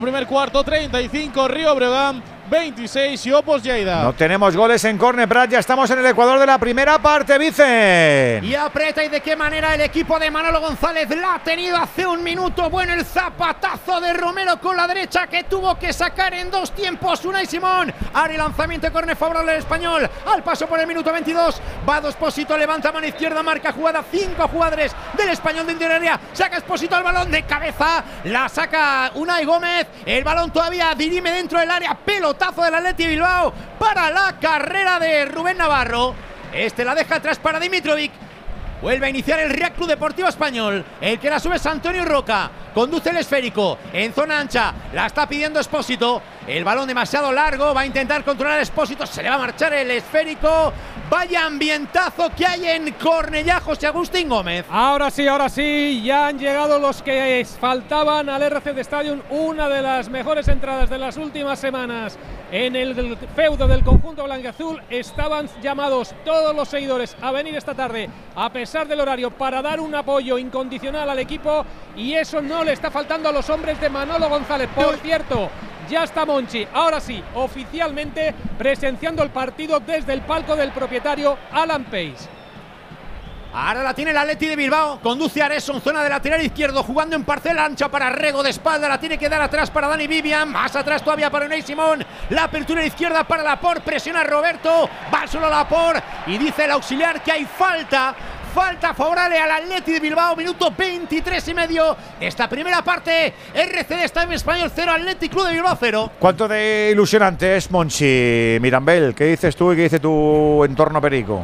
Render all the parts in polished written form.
Primer cuarto, 35, Río Breogán, 26 y Opos Lleida. No tenemos goles en córner, Prat, ya estamos en el Ecuador de la primera parte, Vicen. Y aprieta, y de qué manera el equipo de Manolo González la ha tenido hace un minuto. Bueno, el zapatazo de Romero con la derecha que tuvo que sacar en dos tiempos Unai Simón. Ahora el lanzamiento de córner favorable al Español. Al paso por el minuto 22, va Espósito, levanta mano izquierda, marca jugada, 5 jugadores del Español de interior área. Saca Espósito al balón de cabeza, la saca Unai Gómez. El balón todavía dirime dentro del área, pelotazo del Athletic Bilbao para la carrera de Rubén Navarro. Este la deja atrás para Dimitrovic. Vuelve a iniciar el Real Club Deportivo Español. El que la sube es Antonio Roca. Conduce el esférico en zona ancha. La está pidiendo Espósito. El balón demasiado largo. Va a intentar controlar a Espósito. Se le va a marchar el esférico. Vaya ambientazo que hay en Cornellá, José Agustín Gómez. Ahora sí, ya han llegado los que faltaban al RC de Stadium. Una de las mejores entradas de las últimas semanas en el feudo del conjunto blanquiazul. Estaban llamados todos los seguidores a venir esta tarde, a pesar del horario, para dar un apoyo incondicional al equipo, y eso no le está faltando a los hombres de Manolo González. Por cierto, ya está Monchi, ahora sí, oficialmente presenciando el partido desde el palco del propietario Alan Pace. Ahora la tiene el Athletic de Bilbao. Conduce a Areson, zona de lateral izquierdo, jugando en parcela ancha para Rego de espalda. La tiene que dar atrás para Dani Vivian. Más atrás todavía para Unai Simón. La apertura izquierda para Laporte. Presiona a Roberto. Va solo Laporte. Y dice el auxiliar que hay falta. Falta favorable al Athletic de Bilbao. Minuto 23 y medio de esta primera parte. RCD está en Español 0, Athletic Club de Bilbao 0. ¿Cuánto de ilusionante es Monchi? Mirambel, ¿qué dices tú y qué dice tu entorno perico?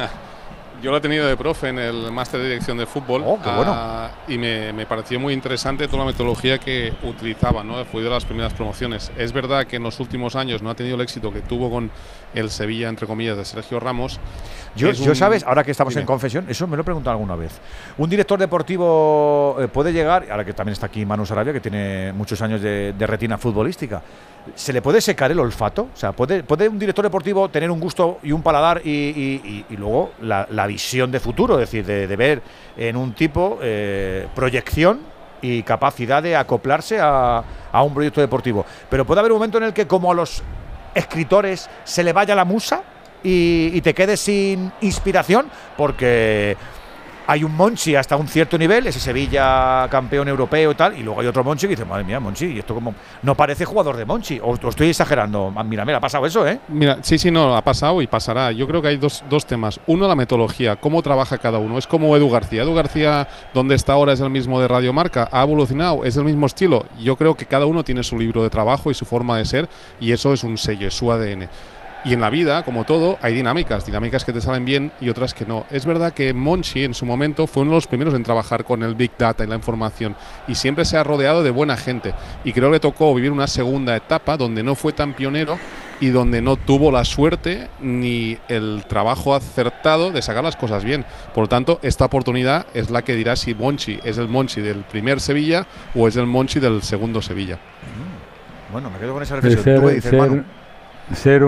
Yo lo he tenido de profe en el máster de dirección de fútbol. Oh, qué bueno. Y me pareció muy interesante toda la metodología que utilizaba, ¿no? Fue de las primeras promociones. Es verdad que en los últimos años no ha tenido el éxito que tuvo con el Sevilla, entre comillas, de Sergio Ramos. Yo sabes, ahora que estamos en confesión, eso me lo he preguntado alguna vez. Un director deportivo puede llegar, ahora que también está aquí Manu Sarabia, que tiene muchos años de retina futbolística, ¿se le puede secar el olfato? O sea, ¿puede un director deportivo tener un gusto y un paladar y luego la visión de futuro? Es decir, de ver en un tipo proyección y capacidad de acoplarse a un proyecto deportivo. Pero puede haber un momento en el que, como a los escritores, se le vaya la musa y te quedes sin inspiración, porque hay un Monchi hasta un cierto nivel, ese Sevilla campeón europeo y tal, y luego hay otro Monchi que dice, madre mía, Monchi, y esto como no parece jugador de Monchi, o estoy exagerando. Mira, ha pasado eso, ¿eh? Mira, sí, no, ha pasado y pasará. Yo creo que hay dos temas. Uno, la metodología, cómo trabaja cada uno. Es como Edu García. Edu García, donde está ahora, es el mismo de Radio Marca, ha evolucionado, es el mismo estilo. Yo creo que cada uno tiene su libro de trabajo y su forma de ser, y eso es un sello, es su ADN. Y en la vida, como todo, hay dinámicas que te salen bien y otras que no. Es verdad que Monchi en su momento fue uno de los primeros en trabajar con el Big Data y la información, y siempre se ha rodeado de buena gente, y creo que le tocó vivir una segunda etapa donde no fue tan pionero y donde no tuvo la suerte ni el trabajo acertado de sacar las cosas bien. Por lo tanto, esta oportunidad es la que dirá si Monchi es el Monchi del primer Sevilla o es el Monchi del segundo Sevilla. Bueno, me quedo con esa reflexión. ¿Tú qué dices, Manu? Ser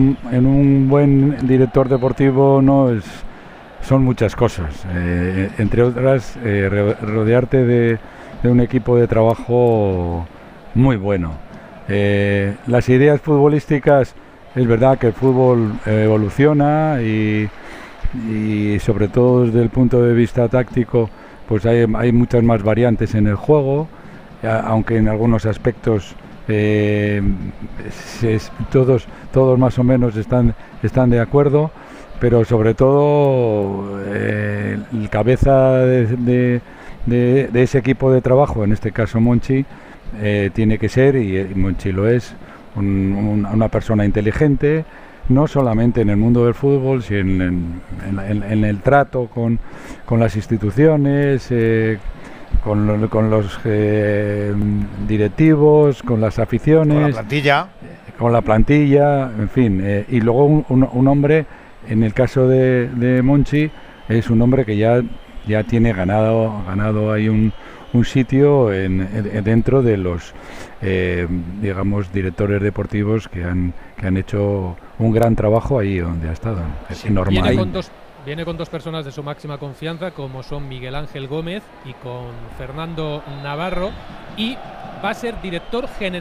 un buen director deportivo son muchas cosas, entre otras rodearte de un equipo de trabajo muy bueno. Las ideas futbolísticas, es verdad que el fútbol evoluciona y sobre todo desde el punto de vista táctico, pues hay muchas más variantes en el juego, aunque en algunos aspectos todos más o menos están de acuerdo, pero sobre todo el cabeza de ese equipo de trabajo, en este caso Monchi, tiene que ser, y Monchi lo es, una persona inteligente, no solamente en el mundo del fútbol, sino en el trato con las instituciones, con los directivos, con las aficiones, con la plantilla, en fin, y luego un hombre, en el caso de Monchi, es un hombre que ya tiene ganado ahí un sitio dentro de los digamos, directores deportivos que han hecho un gran trabajo ahí donde ha estado. Es normal. Viene con dos personas de su máxima confianza, como son Miguel Ángel Gómez y con Fernando Navarro, y va a ser director general